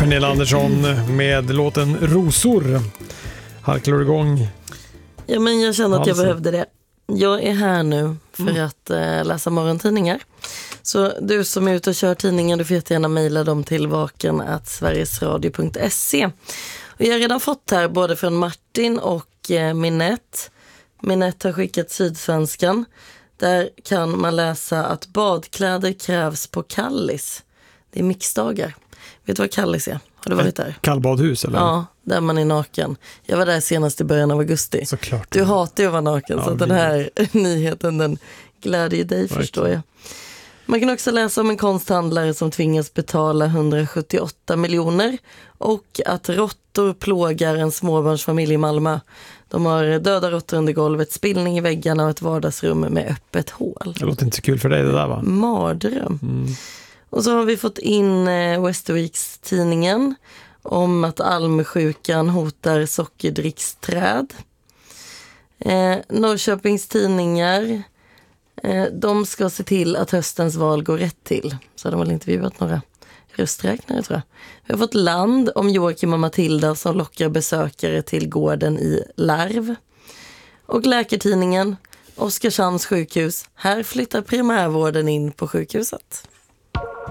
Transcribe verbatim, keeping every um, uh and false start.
Pernilla Andersson med låten Rosor. Harklar du igång? Ja, men jag känner att jag Halsen. behövde det. Jag är här nu för mm. att uh, läsa morgontidningar. Så du som är ute och kör tidningen, du får jättegärna mejla dem till vaken at sverigesradio punkt se. Och jag har redan fått här både från Martin och uh, Minette. Minette har skickat Sydsvenskan. Där kan man läsa att badkläder krävs på Kallis. Det är mixdagar. Vet du vad Kallis är? Har du varit där? Kallbadhus eller? Ja, där man är naken. Jag var där senast i början av augusti. Såklart. Du hatar ju att vara naken, ja, så att den här nyheten den glädjer dig, verkligen. Förstår jag. Man kan också läsa om en konsthandlare som tvingas betala hundrasjuttioåtta miljoner och att råttor plågar en småbarnsfamilj i Malmö. De har döda råttor under golvet, spillning i väggarna och ett vardagsrum med öppet hål. Det låter inte så kul för dig det där, va? Mardröm. Mm. Och så har vi fått in Västerviks-tidningen om att almsjukan hotar sockerdricksträd. Eh, Norrköpings tidningar, eh, de ska se till att höstens val går rätt till. Så de har väl intervjuat några rösträknare, tror jag. Vi har fått Land om Joakim och Matilda som lockar besökare till gården i Larv. Och Läkartidningen, Oskarshamns sjukhus. Här flyttar primärvården in på sjukhuset.